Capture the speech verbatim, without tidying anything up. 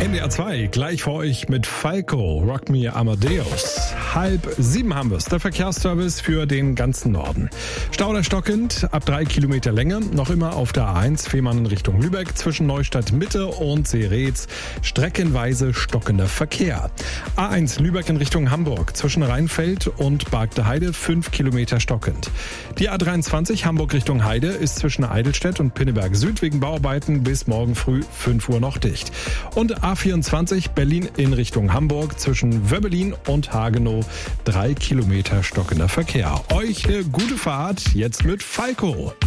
N D R zwei, gleich vor euch mit Falco, Rock Me Amadeus. Halb sieben haben wir es, der Verkehrsservice für den ganzen Norden. Stau oder stockend, ab drei Kilometer Länge, noch immer auf der A eins, Fehmarn in Richtung Lübeck, zwischen Neustadt Mitte und Seretz, streckenweise stockender Verkehr. A eins Lübeck in Richtung Hamburg, zwischen Rheinfeld und Bargte Heide, fünf Kilometer stockend. Die A dreiundzwanzig Hamburg Richtung Heide ist zwischen Eidelstedt und Pinneberg Süd wegen Bauarbeiten bis morgen früh fünf Uhr noch dicht. Und A vierundzwanzig Berlin in Richtung Hamburg zwischen Wöbbelin und Hagenow, drei Kilometer stockender Verkehr. Euch eine gute Fahrt, jetzt mit Falco.